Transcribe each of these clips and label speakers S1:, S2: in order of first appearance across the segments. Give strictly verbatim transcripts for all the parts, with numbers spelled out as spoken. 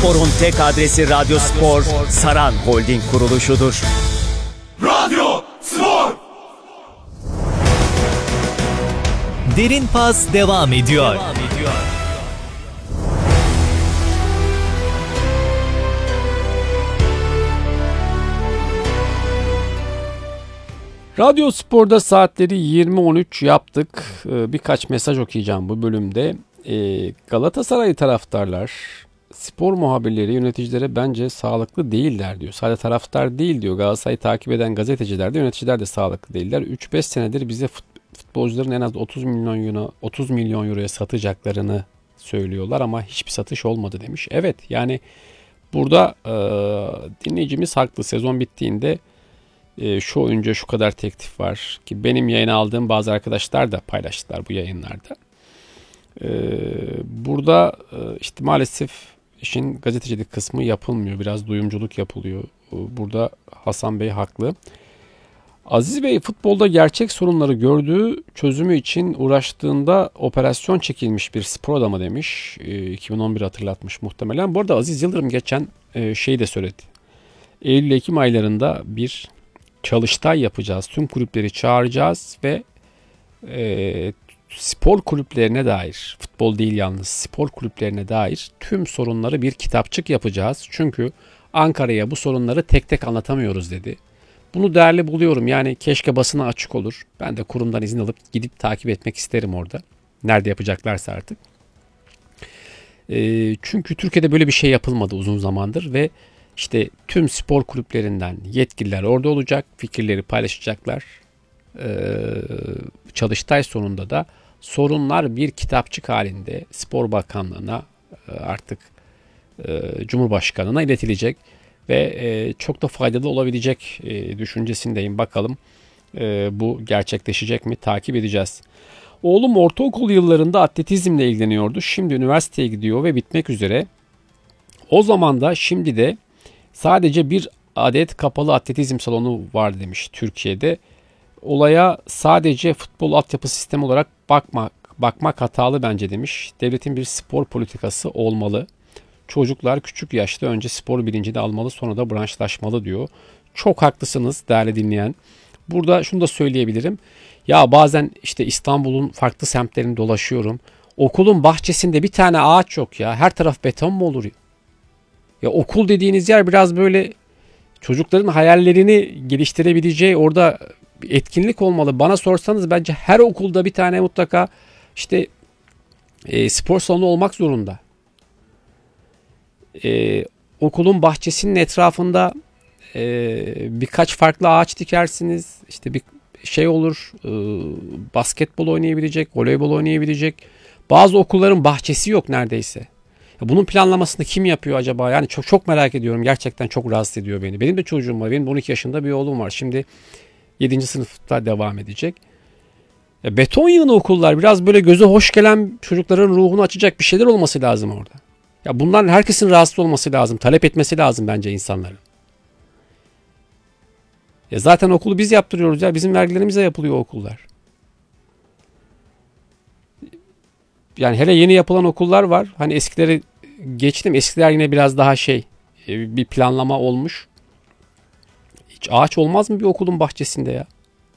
S1: Spor'un tek adresi Radyo Spor, Saran Holding kuruluşudur.
S2: Radyo Spor.
S3: Derin Pas devam ediyor. Devam ediyor.
S4: Radyo Spor'da saatleri yirmi on üç yaptık. Ee, birkaç mesaj okuyacağım bu bölümde. Ee, Galatasaray taraftarlar, spor muhabirleri, yöneticilere bence sağlıklı değiller diyor. Sadece taraftar değil diyor. Galatasaray'ı takip eden gazeteciler de, yöneticiler de sağlıklı değiller. üç beş senedir bize futbolcuların en az otuz milyon euro, otuz milyon euroya satacaklarını söylüyorlar ama hiçbir satış olmadı demiş. Evet, yani burada e, dinleyicimiz haklı. Sezon bittiğinde e, şu oyuncuya şu kadar teklif var ki benim yayına aldığım bazı arkadaşlar da paylaştılar bu yayınlarda. E, burada e, işte maalesef işin gazetecilik kısmı yapılmıyor. Biraz duyumculuk yapılıyor. Burada Hasan Bey haklı. Aziz Bey futbolda gerçek sorunları gördüğü, çözümü için uğraştığında operasyon çekilmiş bir spor adamı demiş. E, iki bin on bir hatırlatmış muhtemelen. Bu arada Aziz Yıldırım geçen e, şeyi de söyledi. Eylül-Ekim aylarında bir çalıştay yapacağız. Tüm kulüpleri çağıracağız ve e, spor kulüplerine dair, futbol değil yalnız spor kulüplerine dair tüm sorunları bir kitapçık yapacağız. Çünkü Ankara'ya bu sorunları tek tek anlatamıyoruz dedi. Bunu değerli buluyorum. Yani keşke basına açık olur. Ben de kurumdan izin alıp gidip takip etmek isterim orada. Nerede yapacaklarsa artık. E, çünkü Türkiye'de böyle bir şey yapılmadı uzun zamandır ve işte tüm spor kulüplerinden yetkililer orada olacak. Fikirleri paylaşacaklar. E, çalıştay sonunda da sorunlar bir kitapçık halinde Spor Bakanlığı'na e, artık e, Cumhurbaşkanı'na iletilecek. Ve e, çok da faydalı olabilecek e, düşüncesindeyim. Bakalım e, bu gerçekleşecek mi? Takip edeceğiz. Oğlum ortaokul yıllarında atletizmle ilgileniyordu. Şimdi üniversiteye gidiyor ve bitmek üzere. O zaman da şimdi de sadece bir adet kapalı atletizm salonu var demiş Türkiye'de. Olaya sadece futbol altyapı sistemi olarak bakmak, bakmak hatalı bence demiş. Devletin bir spor politikası olmalı. Çocuklar küçük yaşta önce spor bilincini almalı, sonra da branşlaşmalı diyor. Çok haklısınız değerli dinleyen. Burada şunu da söyleyebilirim. Ya bazen işte İstanbul'un farklı semtlerinde dolaşıyorum. Okulun bahçesinde bir tane ağaç yok ya. Her taraf beton mu olur? Ya okul dediğiniz yer biraz böyle çocukların hayallerini geliştirebileceği orada bir etkinlik olmalı. Bana sorsanız bence her okulda bir tane mutlaka işte e, spor salonu olmak zorunda. Ee, okulun bahçesinin etrafında e, birkaç farklı ağaç dikersiniz. İşte bir şey olur, e, basketbol oynayabilecek, voleybol oynayabilecek. Bazı okulların bahçesi yok neredeyse. Ya bunun planlamasını kim yapıyor acaba? Yani çok çok merak ediyorum. Gerçekten çok rahatsız ediyor beni. Benim de çocuğum var. Benim on iki yaşında bir oğlum var. Şimdi yedinci sınıfta devam edecek. Ya beton yığını okullar, biraz böyle göze hoş gelen, çocukların ruhunu açacak bir şeyler olması lazım orada. Ya bundan herkesin rahatsız olması lazım. Talep etmesi lazım bence insanların. Ya zaten okulu biz yaptırıyoruz ya. Bizim vergilerimize yapılıyor okullar. Yani hele yeni yapılan okullar var. Hani eskileri geçtim. Eskiler yine biraz daha şey, bir planlama olmuş. Hiç ağaç olmaz mı bir okulun bahçesinde ya?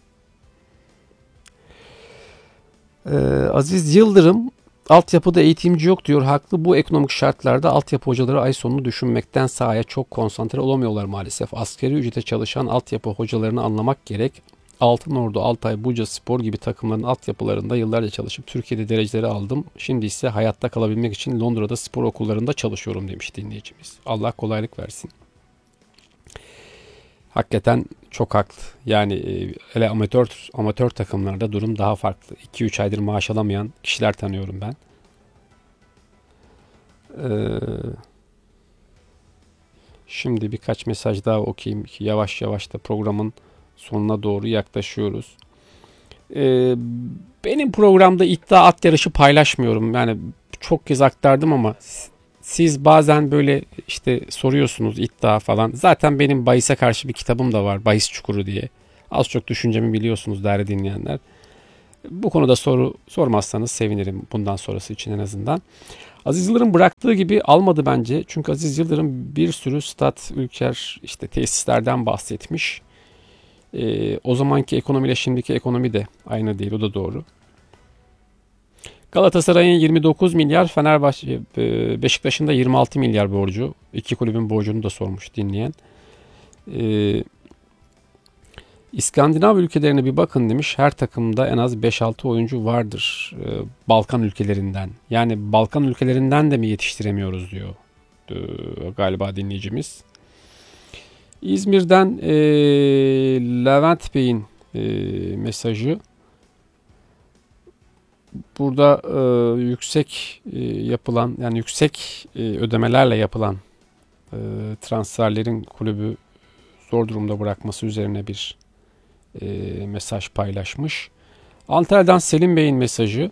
S4: Ee, Aziz Yıldırım, altyapıda eğitimci yok diyor. Haklı. Bu ekonomik şartlarda altyapı hocaları ay sonunu düşünmekten sahaya çok konsantre olamıyorlar maalesef. Asgari ücrete çalışan altyapı hocalarını anlamak gerek. Altınordu, Altay, Buca Spor gibi takımların altyapılarında yıllarca çalışıp Türkiye'de dereceleri aldım. Şimdi ise hayatta kalabilmek için Londra'da spor okullarında çalışıyorum demiş dinleyicimiz. Allah kolaylık versin. Hakikaten çok haklı. Yani hele amatör amatör takımlarda durum daha farklı. iki üç aydır maaş alamayan kişiler tanıyorum ben. Ee, şimdi birkaç mesaj daha okuyayım. Yavaş yavaş da programın sonuna doğru yaklaşıyoruz. Ee, benim programda iddia at yarışı paylaşmıyorum. Yani çok kez aktardım ama siz bazen böyle işte soruyorsunuz iddia falan. Zaten benim bahise karşı bir kitabım da var. Bahis Çukuru diye. Az çok düşüncemi biliyorsunuz değerli dinleyenler. Bu konuda soru sormazsanız sevinirim bundan sonrası için en azından. Aziz Yıldırım bıraktığı gibi almadı bence. Çünkü Aziz Yıldırım bir sürü stat, ülker, işte tesislerden bahsetmiş. Ee, o zamanki ekonomiyle şimdiki ekonomi de aynı değil, o da doğru. Galatasaray'ın yirmi dokuz milyar, Fenerbahçe, Beşiktaş'ın da yirmi altı milyar borcu. İki kulübün borcunu da sormuş dinleyen. Ee, İskandinav ülkelerine bir bakın demiş. Her takımda en az beş altı oyuncu vardır e, Balkan ülkelerinden. Yani Balkan ülkelerinden de mi yetiştiremiyoruz diyor e, galiba dinleyicimiz. İzmir'den e, Levent Bey'in e, mesajı. Burada e, yüksek e, yapılan, yani yüksek e, ödemelerle yapılan e, transferlerin kulübü zor durumda bırakması üzerine bir e, mesaj paylaşmış. Antalya'dan Selim Bey'in mesajı.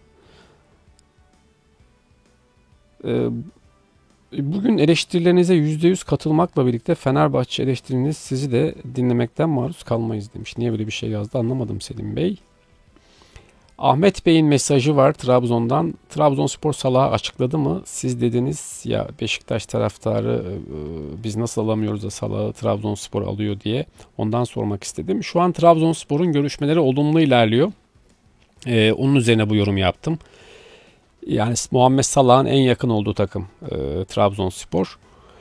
S4: E, bugün eleştirilerinize yüzde yüz katılmakla birlikte Fenerbahçe eleştiriniz sizi de dinlemekten maruz kalmayız demiş. Niye böyle bir şey yazdı anlamadım Selim Bey. Ahmet Bey'in mesajı var Trabzon'dan. Trabzonspor Salah'ı açıkladı mı? Siz dediniz ya Beşiktaş taraftarı biz nasıl alamıyoruz da Salah'ı Trabzonspor alıyor diye. Ondan sormak istedim. Şu an Trabzonspor'un görüşmeleri olumlu ilerliyor. Ee, onun üzerine bu yorum yaptım. Yani Muhammed Salah'ın en yakın olduğu takım e, Trabzonspor.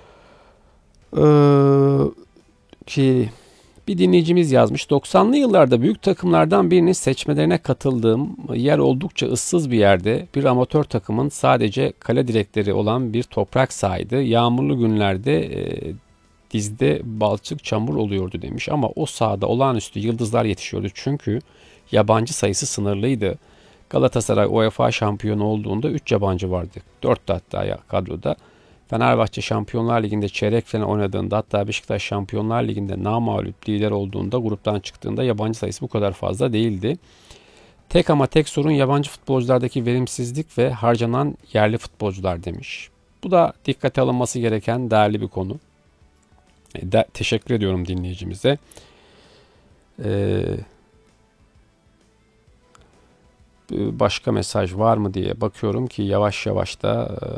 S4: Ee, ki Bir dinleyicimiz yazmış. doksanlı yıllarda büyük takımlardan birinin seçmelerine katıldığım yer oldukça ıssız bir yerde bir amatör takımın sadece kale direkleri olan bir toprak sahaydı. Yağmurlu günlerde e, dizde balçık çamur oluyordu demiş. Ama o sahada olağanüstü yıldızlar yetişiyordu. Çünkü yabancı sayısı sınırlıydı. Galatasaray UEFA şampiyonu olduğunda üç yabancı vardı. dört hatta kadroda. Fenerbahçe Şampiyonlar Ligi'nde çeyrek final oynadığında, hatta Beşiktaş Şampiyonlar Ligi'nde namağlup lider olduğunda, gruptan çıktığında yabancı sayısı bu kadar fazla değildi. Tek ama tek sorun yabancı futbolculardaki verimsizlik ve harcanan yerli futbolcular demiş. Bu da dikkate alınması gereken değerli bir konu. De, teşekkür ediyorum dinleyicimize. Ee, başka mesaj var mı diye bakıyorum ki yavaş yavaş da... E,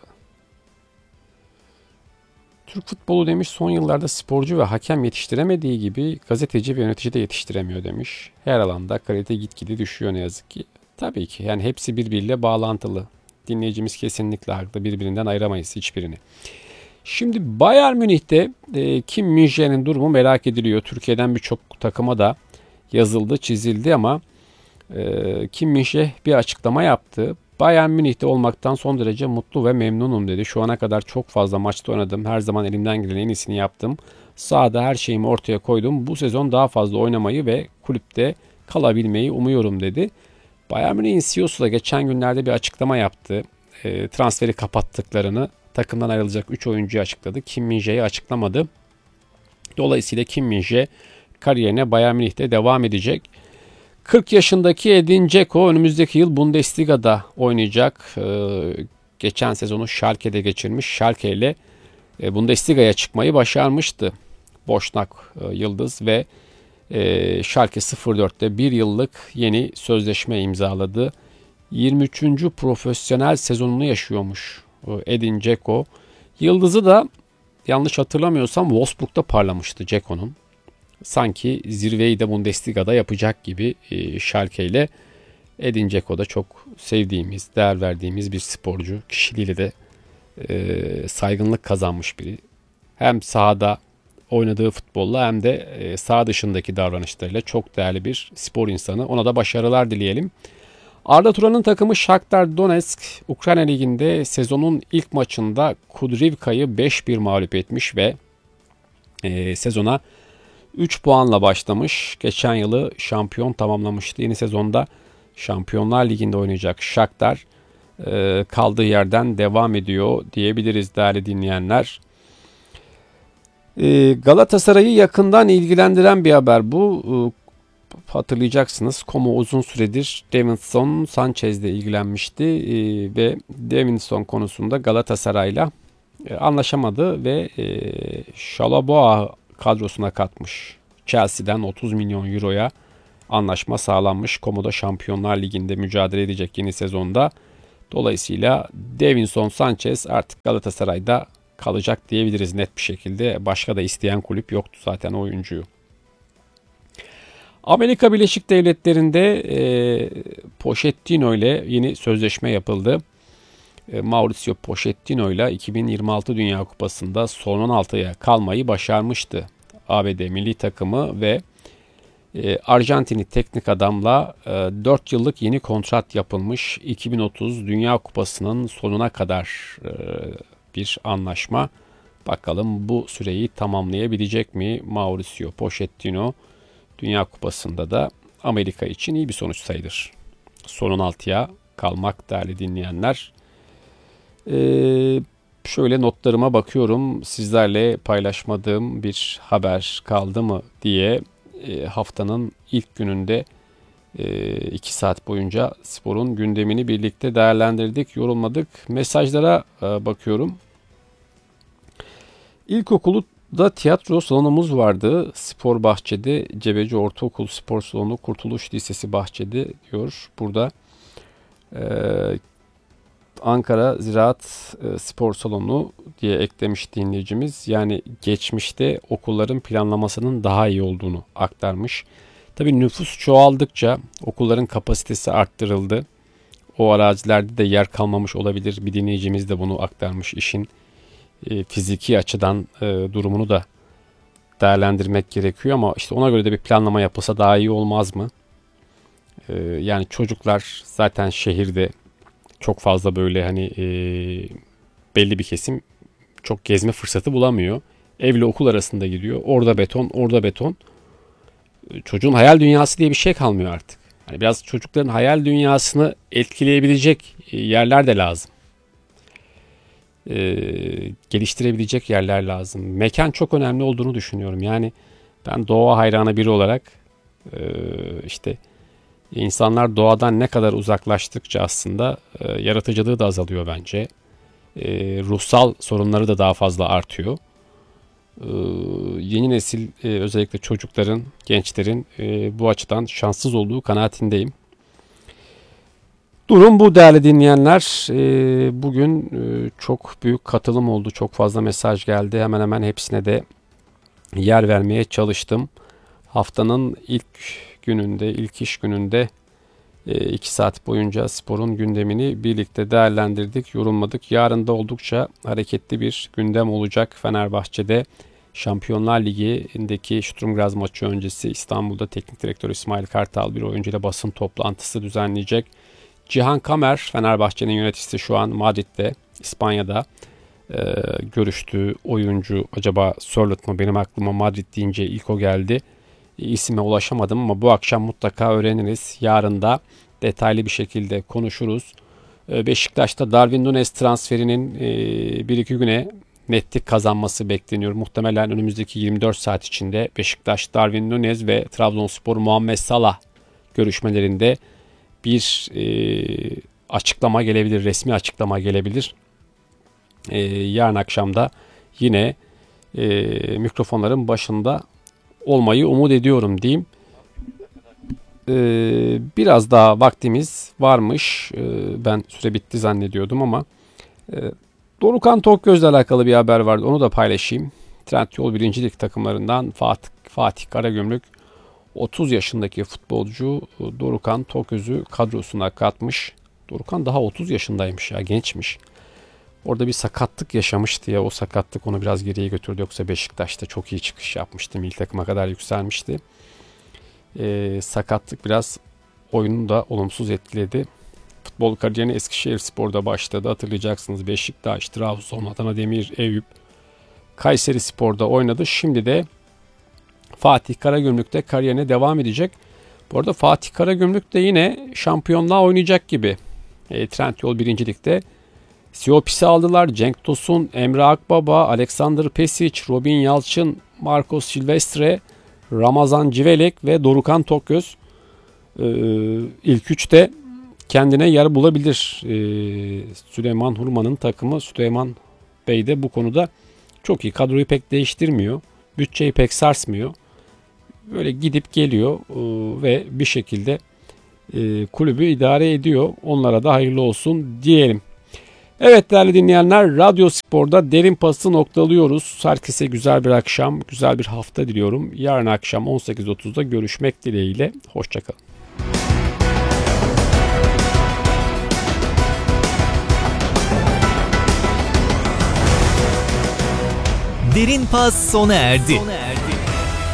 S4: Türk futbolu demiş son yıllarda sporcu ve hakem yetiştiremediği gibi gazeteci ve yönetici de yetiştiremiyor demiş. Her alanda kalite gitgide düşüyor ne yazık ki. Tabii ki yani hepsi birbiriyle bağlantılı. Dinleyicimiz kesinlikle haklı, birbirinden ayıramayız hiçbirini. Şimdi Bayern Münih'te e, Kim Min-jae'nin durumu merak ediliyor. Türkiye'den birçok takıma da yazıldı, çizildi ama e, Kim Min-jae bir açıklama yaptı. Bayern Münih'te olmaktan son derece mutlu ve memnunum dedi. Şu ana kadar çok fazla maçta oynadım. Her zaman elimden gelen en iyisini yaptım. Sahada her şeyimi ortaya koydum. Bu sezon daha fazla oynamayı ve kulüpte kalabilmeyi umuyorum dedi. Bayern Münih'in C E O'su da geçen günlerde bir açıklama yaptı. E, transferi kapattıklarını, takımdan ayrılacak üç oyuncuyu açıkladı. Kim Min-jae'yi açıklamadı. Dolayısıyla Kim Min-jae kariyerine Bayern Münih'te devam edecek. kırk yaşındaki Edin Dzeko önümüzdeki yıl Bundesliga'da oynayacak. Ee, geçen sezonu Schalke'de geçirmiş. Schalke ile e, Bundesliga'ya çıkmayı başarmıştı. Boşnak e, Yıldız ve e, Schalke sıfır dörtte bir yıllık yeni sözleşme imzaladı. yirmi üçüncü profesyonel sezonunu yaşıyormuş e, Edin Dzeko. Yıldızı da yanlış hatırlamıyorsam Wolfsburg'da parlamıştı Dzeko'nun. Sanki zirveyi de Bundesliga'da yapacak gibi e, Schalke ile. Edin Dzeko da çok sevdiğimiz, değer verdiğimiz bir sporcu. Kişiliğiyle de e, saygınlık kazanmış biri. Hem sahada oynadığı futbolla hem de e, saha dışındaki davranışlarıyla çok değerli bir spor insanı. Ona da başarılar dileyelim. Arda Turan'ın takımı Shakhtar Donetsk, Ukrayna Ligi'nde sezonun ilk maçında Kudrivka'yı beş bir mağlup etmiş ve e, sezona üç puanla başlamış. Geçen yılı şampiyon tamamlamıştı. Yeni sezonda Şampiyonlar Ligi'nde oynayacak Shakhtar e, kaldığı yerden devam ediyor diyebiliriz değerli dinleyenler. E, Galatasaray'ı yakından ilgilendiren bir haber bu. E, hatırlayacaksınız. Como uzun süredir Davinson Sanchez'le ilgilenmişti e, ve Davinson konusunda Galatasaray'la e, anlaşamadı ve e, Şalaboa kadrosuna katmış. Chelsea'den otuz milyon euroya anlaşma sağlanmış. Como'da Şampiyonlar Ligi'nde mücadele edecek yeni sezonda. Dolayısıyla Davinson Sanchez artık Galatasaray'da kalacak diyebiliriz net bir şekilde. Başka da isteyen kulüp yoktu zaten oyuncuyu. Amerika Birleşik Devletleri'nde e, Pochettino ile yeni sözleşme yapıldı. E, Mauricio Pochettino ile iki bin yirmi altı Dünya Kupası'nda son on altıya kalmayı başarmıştı A B D milli takımı ve e, Arjantinli teknik adamla e, dört yıllık yeni kontrat yapılmış. iki bin otuz Dünya Kupası'nın sonuna kadar e, bir anlaşma. Bakalım bu süreyi tamamlayabilecek mi Mauricio Pochettino? Dünya Kupası'nda da Amerika için iyi bir sonuç sayılır. Son on altıya kalmak değerli dinleyenler. Ee, şöyle notlarıma bakıyorum. Sizlerle paylaşmadığım bir haber kaldı mı diye e, haftanın ilk gününde e, iki saat boyunca sporun gündemini birlikte değerlendirdik, yorumladık. Mesajlara e, bakıyorum. İlkokulu da tiyatro salonumuz vardı. Spor Bahçe'de, Cebeci Ortaokul Spor Salonu, Kurtuluş Lisesi Bahçe'de diyor. Burada e, Ankara Ziraat e, Spor Salonu diye eklemiş dinleyicimiz. Yani geçmişte okulların planlamasının daha iyi olduğunu aktarmış. Tabii nüfus çoğaldıkça okulların kapasitesi arttırıldı. O arazilerde de yer kalmamış olabilir. Bir dinleyicimiz de bunu aktarmış. İşin e, fiziki açıdan e, durumunu da değerlendirmek gerekiyor ama işte ona göre de bir planlama yapılsa daha iyi olmaz mı? E, yani çocuklar zaten şehirde çok fazla böyle hani e, belli bir kesim çok gezme fırsatı bulamıyor. Evle okul arasında gidiyor. Orada beton, orada beton. Çocuğun hayal dünyası diye bir şey kalmıyor artık. Yani biraz çocukların hayal dünyasını etkileyebilecek yerler de lazım. Ee, geliştirebilecek yerler lazım. Mekan çok önemli olduğunu düşünüyorum. Yani ben doğa hayranı biri olarak e, işte insanlar doğadan ne kadar uzaklaştıkça aslında e, yaratıcılığı da azalıyor bence. E, ruhsal sorunları da daha fazla artıyor. E, yeni nesil e, özellikle çocukların, gençlerin e, bu açıdan şanssız olduğu kanaatindeyim. Durum bu değerli dinleyenler. E, bugün e, çok büyük katılım oldu. Çok fazla mesaj geldi. Hemen hemen hepsine de yer vermeye çalıştım. Haftanın ilk gününde, ilk iş gününde iki saat boyunca sporun gündemini birlikte değerlendirdik, yorumladık. Yarın da oldukça hareketli bir gündem olacak. Fenerbahçe'de Şampiyonlar Ligi'ndeki Sturm Graz maçı öncesi İstanbul'da teknik direktör İsmail Kartal bir oyuncuyla basın toplantısı düzenleyecek. Cihan Kamer, Fenerbahçe'nin yöneticisi şu an Madrid'de, İspanya'da e, görüştüğü oyuncu acaba Sörloth mu? Benim aklıma Madrid deyince ilk o geldi. İsime ulaşamadım ama bu akşam mutlaka öğreniriz. Yarın da detaylı bir şekilde konuşuruz. Beşiktaş'ta Darwin Núñez transferinin bir iki güne netlik kazanması bekleniyor. Muhtemelen önümüzdeki yirmi dört saat içinde Beşiktaş, Darwin Núñez ve Trabzonspor Muhammed Salah görüşmelerinde bir açıklama gelebilir, resmi açıklama gelebilir. Yarın akşam da yine mikrofonların başında olmayı umut ediyorum diyeyim. Ee, biraz daha vaktimiz varmış. Ee, ben süre bitti zannediyordum ama e, Dorukhan Tokgöz'le alakalı bir haber vardı. Onu da paylaşayım. Trendyol birinci Lig takımlarından Fatih, Fatih Karagümrük otuz yaşındaki futbolcu Dorukhan Tokgöz'ü kadrosuna katmış. Dorukhan daha otuz yaşındaymış ya, gençmiş. Orada bir sakatlık yaşamıştı ya, o sakatlık onu biraz geriye götürdü. Yoksa Beşiktaş'ta çok iyi çıkış yapmıştı. Milli takıma kadar yükselmişti. Ee, sakatlık biraz oyunu da olumsuz etkiledi. Futbol kariyerine Eskişehirspor'da başladı. Hatırlayacaksınız, Beşiktaş, Trabzon, Adana Demir, Eyüp, Kayserispor'da oynadı. Şimdi de Fatih Karagümrük'te kariyerine devam edecek. Bu arada Fatih Karagümrük de yine şampiyonluğa oynayacak gibi. E, Trendyol birinci Lig'de Siopis'i aldılar. Cenk Tosun, Emre Akbaba, Alexander Pesic, Robin Yalçın, Marcos Silvestre, Ramazan Civelek ve Dorukhan Tokgöz ee, ilk üçte kendine yer bulabilir. Ee, Süleyman Hurman'ın takımı, Süleyman Bey de bu konuda çok iyi. Kadroyu pek değiştirmiyor. Bütçeyi pek sarsmıyor. Böyle gidip geliyor ee, ve bir şekilde e, kulübü idare ediyor. Onlara da hayırlı olsun diyelim. Evet değerli dinleyenler, Radyo Spor'da Derin Pas'ı noktalıyoruz. Herkese güzel bir akşam, güzel bir hafta diliyorum. Yarın akşam on sekiz otuzda görüşmek dileğiyle. Hoşçakalın.
S3: Derin Pas sona erdi.